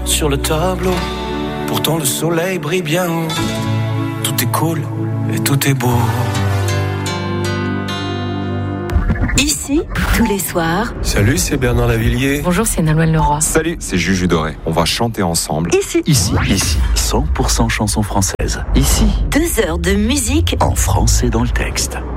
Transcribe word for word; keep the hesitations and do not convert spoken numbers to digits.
sur le tableau. Pourtant le soleil brille bien haut. Tout est cool et tout est beau. Ici, tous les soirs. Salut, c'est Bernard Lavillier. Bonjour, c'est Nolwenn Leroy. Salut, c'est Juju Doré. On va chanter ensemble. Ici. Ici, ici, cent pour cent chansons françaises. Ici, Deux heures de musique en français dans le texte.